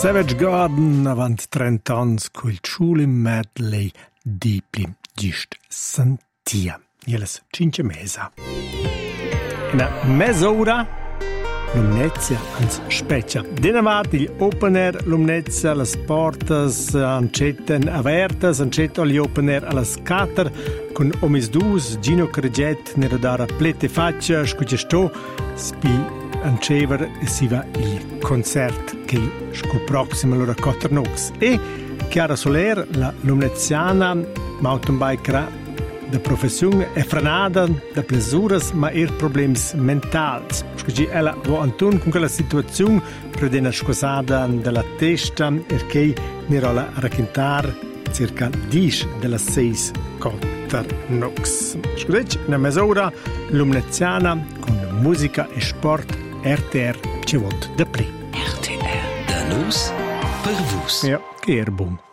Savage Garden avant 30 ans col Chuli medley deeply gist sentia. Jeles 5 mesa. Una mezz'ora Lumnezia ans speccia. Denavat il open air Lumnezia, las portas ancetten avertas, ancetto gli open air alla scatter con omis dus, Gino Creget nera dara plete faccia, scuccesto, spi ancever e si va il concert che scu prossimo l'ora Coternox. E Chiara Soler, la lumneziana mountainbiker da professione è frenata da plesuras ma problems mentals. Scusi ella vo antun con quella situazione predena scusata della testa perché ne rola a raccontar circa 10 della 6 Coternox. Scusi una mezz'ora lumneziana con musica e sport RTR ci vot da pli. RTR da nus per vus. Ja, che è buon.